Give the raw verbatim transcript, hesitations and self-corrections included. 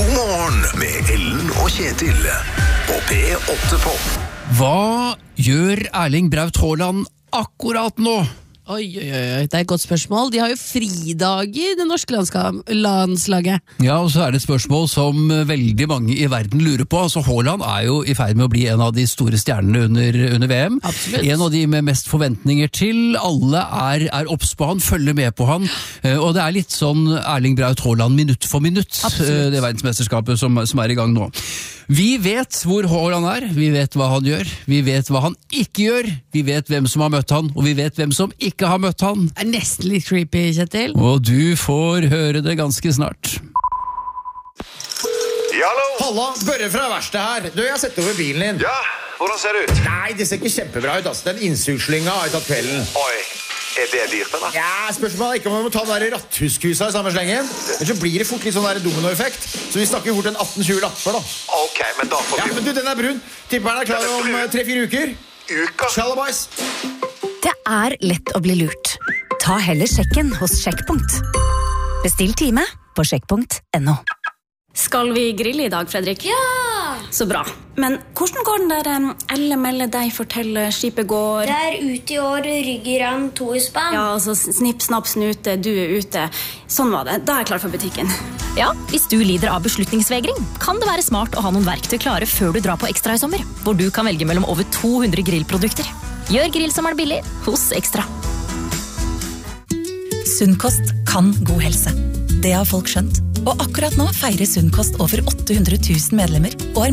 God morgen med Ellen og Kjetil på P åtte Pop. Hva gjør Erling Braut Haaland akkurat nå? Oi, oi, oi, det er et godt spørsmål. De har jo fridager, det norske landska- landslaget. Ja, og så er det et spørsmål som veldig mange i verden lurer på. Altså, Haaland er jo i ferd med å bli en av de store stjernene under, under V M. Absolutt. En av de med mest forventninger til. Alle er, er obs på han, følger med på han. Eh, Og det er litt sånn Erling Braut Haaland minutt for minutt, Absolutt. eh, det verdensmesterskapet som, som er i gang nå. Vi vet hvor Haaland er, vi vet hva han gjør, vi vet hva han ikke gjør, vi vet hvem som har møtt han, og vi vet hvem som ikke har møtt han. Det er nesten litt creepy, Kjetil. Og du får høre det ganske snart. Hallo? Halla, Børre fra verkstedet her. Du, jeg har sett over bilen din. Ja, hvordan ser det ut? Nei, det ser ikke kjempebra ut, altså. Den innsugslynga har jo tatt kvelden. Oi, er det dyrt, eller? Ja, spørsmålet er ikke om vi må ta den der ratthuskusa i samme slengen. Ellers så blir det fort litt sånn der dominoeffekt. Så vi snakker jo fort en atten tjue lapper, da. Ok, men da får Ja, vi... men du, den er brun. Tipper den er klar Den er om brun. tre-fire uker. Uka? Shalabais. Det er lett å bli lurt. Ta heller sjekken hos Sjekkpunkt. Bestill time på sjekkpunkt punktum no. Skal vi grille i dag, Fredrik? Ja! Så bra. Men hvordan går den der um, Elle melde deg fortelle skipet går? Det er ute i år, rygger han to i spann. Ja, altså snipp, snapp, snute, du er ute. Sånn var det. Da er jeg klar for butikken. Ja, hvis du lider av beslutningsvegring, kan det være smart å ha noen verktøy klare før du drar på Ekstra i sommer, hvor du kan velge mellom over to hundre grillprodukter. Gjør grill som er billig hos Ekstra. Sunnkost kan god helse. Det har folk skjønt. Og akkurat nå feirer Sunnkost over åtte hundre tusen medlemmer og er